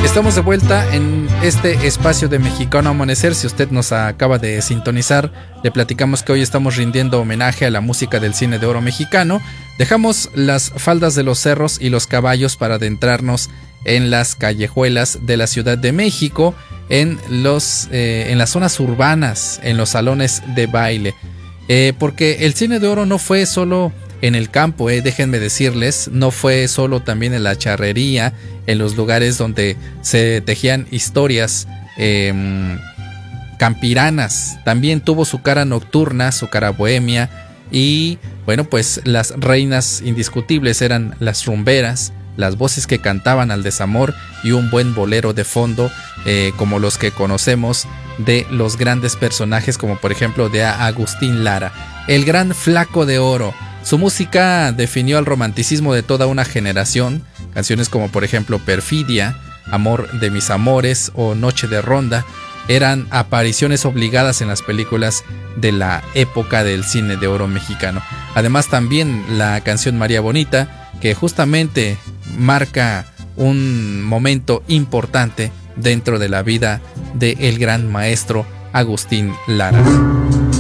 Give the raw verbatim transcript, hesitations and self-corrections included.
Estamos de vuelta en este espacio de Mexicano Amanecer. Si usted nos acaba de sintonizar, le platicamos que hoy estamos rindiendo homenaje a la música del cine de oro mexicano. Dejamos las faldas de los cerros y los caballos para adentrarnos en las callejuelas de la Ciudad de México, en, los, eh, en las zonas urbanas, en los salones de baile. Eh, porque el cine de oro no fue solo en el campo, eh, déjenme decirles, no fue solo también en la charrería, en los lugares donde se tejían historias eh, campiranas. También tuvo su cara nocturna, su cara bohemia, y bueno, pues las reinas indiscutibles eran las rumberas, las voces que cantaban al desamor y un buen bolero de fondo, eh, como los que conocemos de los grandes personajes, como por ejemplo de Agustín Lara, el gran Flaco de Oro. Su música definió el romanticismo de toda una generación. Canciones como por ejemplo Perfidia, Amor de mis amores o Noche de Ronda eran apariciones obligadas en las películas de la época del cine de oro mexicano. Además también la canción María Bonita, que justamente marca un momento importante dentro de la vida del gran maestro Agustín Lara.